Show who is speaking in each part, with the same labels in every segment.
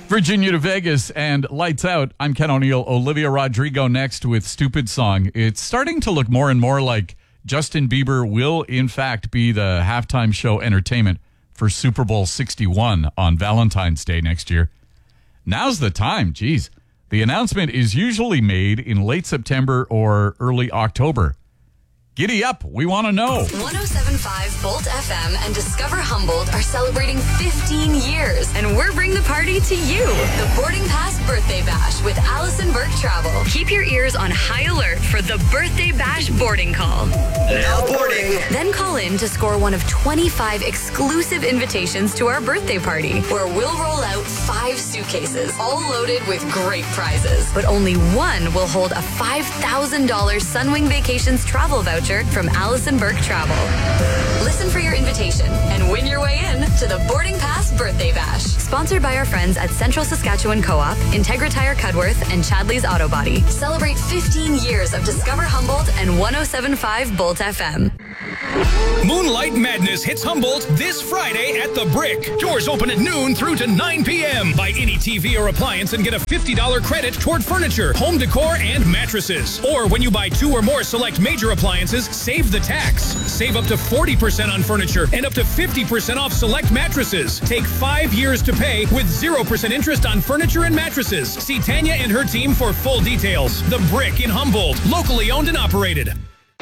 Speaker 1: Virginia to Vegas and Lights Out. I'm Ken O'Neill. Olivia Rodrigo next with Stupid Song. It's starting to look more and more like Justin Bieber will, in fact, be the halftime show entertainment for Super Bowl 61 on Valentine's Day next year. Now's the time. Geez. The announcement is usually made in late September or early October. Giddy up. We want to know.
Speaker 2: 107.5 Bolt FM and Discover Humboldt are celebrating 15 years, and we're bringing the party to you. The Boarding Pass Birthday Bash with Allison Burke Travel. Keep your ears on high alert for the Birthday Bash boarding call.
Speaker 3: Now boarding.
Speaker 2: Then call in to score one of 25 exclusive invitations to our birthday party, where we'll roll out 5 suitcases, all loaded with great prizes. But only one will hold a $5,000 Sunwing Vacations travel voucher from Allison Burke Travel. Listen for your invitation and win your way in to the Boarding Pass Birthday Bash. Sponsored by our friends at Central Saskatchewan Co-op, Integra Tire Cudworth, and Chadley's Auto Body. Celebrate 15 years of Discover Humboldt and 107.5 Bolt FM.
Speaker 4: Moonlight Madness hits Humboldt this Friday at The Brick. Doors open at noon through to 9 p.m. Buy any TV or appliance and get a $50 credit toward furniture, home decor, and mattresses. Or when you buy 2 or more select major appliances, save the tax. Save up to 40% on furniture and up to 50% off select mattresses. Take 5 years to pay with 0% interest on furniture and mattresses. See Tanya and her team for full details. The Brick in Humboldt, locally owned and operated.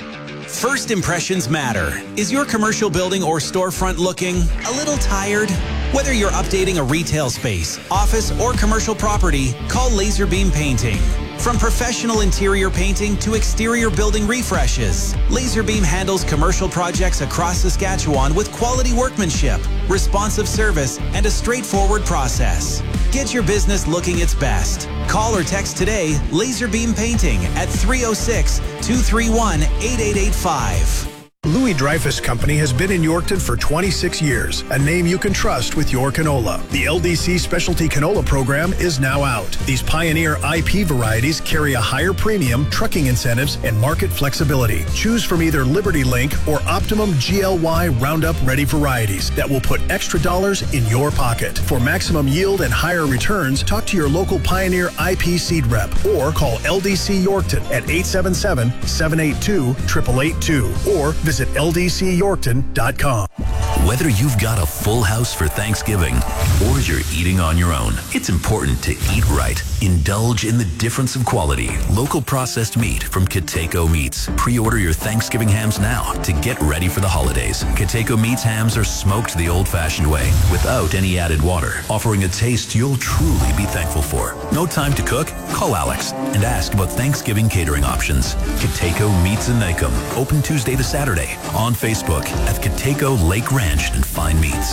Speaker 5: First impressions matter. Is your commercial building or storefront looking a little tired? Whether you're updating a retail space, office, or commercial property, call Laserbeam Painting. From professional interior painting to exterior building refreshes, Laserbeam handles commercial projects across Saskatchewan with quality workmanship, responsive service, and a straightforward process. Get your business looking its best. Call or text today Laserbeam Painting at 306-231-8885.
Speaker 6: Louis Dreyfus Company has been in Yorkton for 26 years, a name you can trust with your canola. The LDC Specialty Canola Program is now out. These pioneer IP varieties carry a higher premium, trucking incentives, and market flexibility. Choose from either Liberty Link or Optimum GLY Roundup Ready varieties that will put extra dollars in your pocket. For maximum yield and higher returns, talk to your local Pioneer IP seed rep or call LDC Yorkton at 877-782-8882 or visit ldcyorkton.com.
Speaker 7: Whether you've got a full house for Thanksgiving or you're eating on your own, it's important to eat right. Indulge in the difference of quality. Local processed meat from Kiteko Meats. Pre-order your Thanksgiving hams now to get ready for the holidays. Kiteko Meats hams are smoked the old-fashioned way without any added water, offering a taste you'll truly be thankful for. No time to cook? Call Alex and ask about Thanksgiving catering options. Kiteko Meats in Nicum. Open Tuesday to Saturday. On Facebook at Kiteko Lake Ranch and Fine Meats.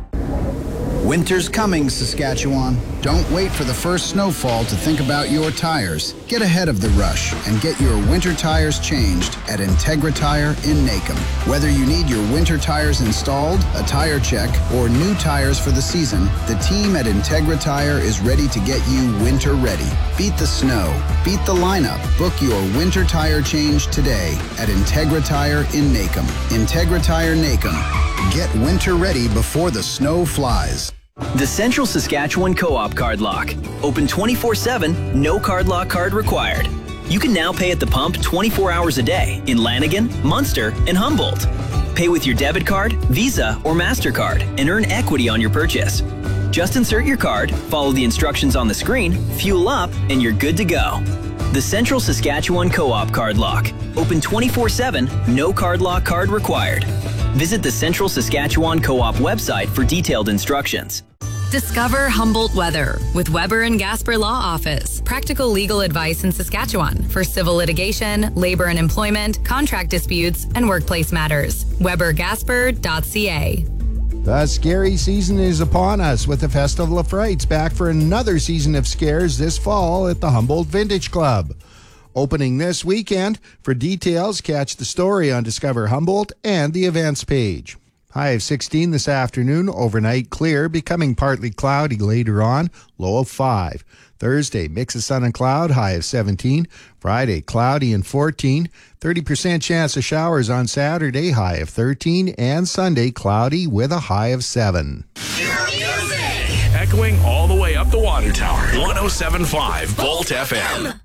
Speaker 8: Winter's coming, Saskatchewan. Don't wait for the first snowfall to think about your tires. Get ahead of the rush and get your winter tires changed at Integra Tire in Nacum. Whether you need your winter tires installed, a tire check, or new tires for the season, the team at Integra Tire is ready to get you winter ready. Beat the snow. Beat the lineup. Book your winter tire change today at Integra Tire in Nacum. Integra Tire Nacum. Get winter ready before the snow flies.
Speaker 9: The Central Saskatchewan Co-op Card Lock. Open 24/7, no card lock card required. You can now pay at the pump 24 hours a day in Lanigan, Munster, and Humboldt. Pay with your debit card, Visa, or MasterCard and earn equity on your purchase. Just insert your card, follow the instructions on the screen, fuel up, and you're good to go. The Central Saskatchewan Co-op Card Lock. Open 24/7, no card lock card required. Visit the Central Saskatchewan Co-op website for detailed instructions.
Speaker 2: Discover Humboldt Weather with Weber and Gasper Law Office. Practical legal advice in Saskatchewan for civil litigation, labor and employment, contract disputes, and workplace matters. WeberGasper.ca.
Speaker 10: The scary season is upon us with the Festival of Frights back for another season of scares this fall at the Humboldt Vintage Club. Opening this weekend. For details, catch the story on Discover Humboldt and the events page. High of 16 this afternoon, overnight clear, becoming partly cloudy later on, low of 5. Thursday, mix of sun and cloud, high of 17. Friday, cloudy and 14. 30% chance of showers on Saturday, high of 13. And Sunday, cloudy with a high of 7.
Speaker 3: echoing all the way up the water tower. 107.5 Bolt FM.